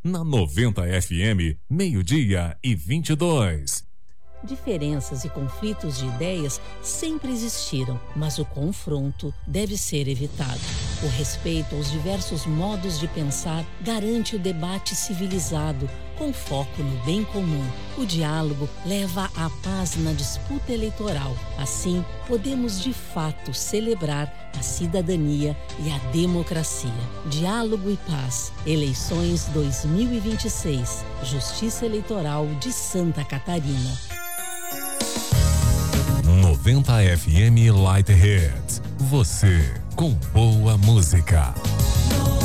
Na 90 FM, 12:22. Diferenças e conflitos de ideias sempre existiram, mas o confronto deve ser evitado. O respeito aos diversos modos de pensar garante o debate civilizado, com foco no bem comum. O diálogo leva à paz na disputa eleitoral. Assim, podemos de fato celebrar a cidadania e a democracia. Diálogo e paz. Eleições 2026. Justiça Eleitoral de Santa Catarina. 90 FM Light Hits. Você com boa música.